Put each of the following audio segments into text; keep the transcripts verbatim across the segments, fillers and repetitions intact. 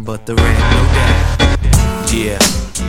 but the rent no doubt. Yeah.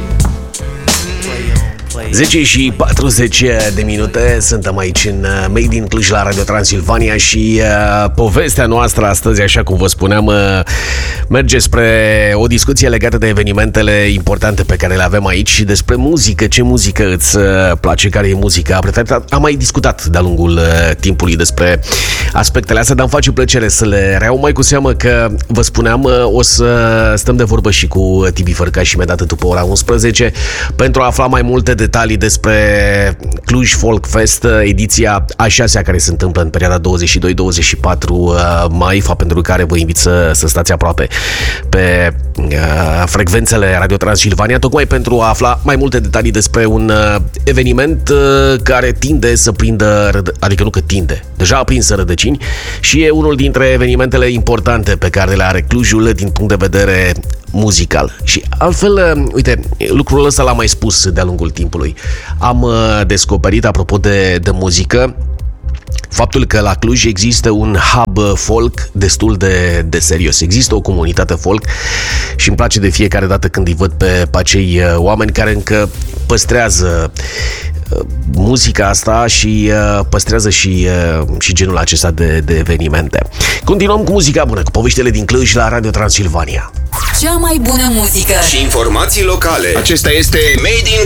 zece și patruzeci de minute, suntem aici în Made in Cluj la Radio Transilvania și uh, povestea noastră astăzi, așa cum vă spuneam, uh, merge spre o discuție legată de evenimentele importante pe care le avem aici și despre muzică, ce muzică îți uh, place, care e muzica preferată. Am mai discutat de-a lungul uh, timpului despre aspectele astea, dar îmi face plăcere să le reiau, mai cu seamă că, vă spuneam, uh, o să stăm de vorbă și cu Tibi Fărcaș imediat după ora unsprezece pentru a afla mai multe detalii despre Cluj Folk Fest, ediția a șasea care se întâmplă în perioada douăzeci și doi douăzeci și patru mai, fapt pentru care vă invit să, să stați aproape pe uh, frecvențele Radio Transilvania, tocmai pentru a afla mai multe detalii despre un uh, eveniment uh, care tinde să prindă, răd- adică nu că tinde, deja a prins rădăcini și e unul dintre evenimentele importante pe care le are Clujul din punct de vedere muzical. Și altfel, uite, lucrul ăsta l-am mai spus de-a lungul timpului. Am uh, descoperit, apropo de, de muzică, faptul că la Cluj există un hub folk destul de, de serios. Există o comunitate folk și îmi place de fiecare dată când îi văd pe, pe acei oameni care încă păstrează muzica asta și uh, păstrează și, uh, și genul acesta de, de evenimente. Continuăm cu muzica bună, cu poveștile din Cluj la Radio Transilvania. Cea mai bună muzică și informații locale. Acesta este Made in